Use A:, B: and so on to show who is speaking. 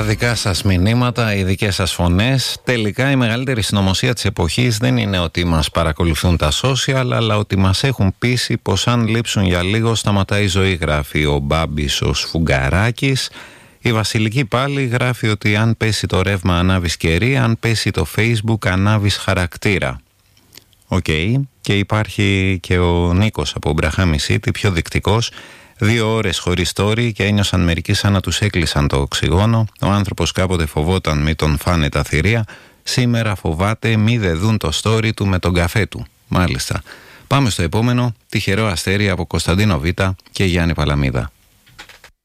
A: Τα δικά σας μηνύματα, οι δικές σας φωνές. Τελικά η μεγαλύτερη συνωμοσία της εποχής δεν είναι ότι μας παρακολουθούν τα social, αλλά ότι μας έχουν πείσει πως αν λείψουν για λίγο σταματάει η ζωή, γράφει ο Μπάμπης ο Σφουγγαράκης. Η Βασιλική πάλι γράφει ότι αν πέσει το ρεύμα ανάβεις κερί, αν πέσει το Facebook ανάβεις χαρακτήρα. Οκ. Και υπάρχει και ο Νίκος από Μπραχάμι City, πιο δεικτικός. 2 ώρες χωρίς story και ένιωσαν μερικοί σαν να τους έκλεισαν το οξυγόνο. Ο άνθρωπος κάποτε φοβόταν μη τον φάνε τα θηρία. Σήμερα φοβάται μη δεδούν το story του με τον καφέ του. Μάλιστα. Πάμε στο επόμενο. Τυχερό αστέρι από Κωνσταντίνο Β και Γιάννη Παλαμίδα.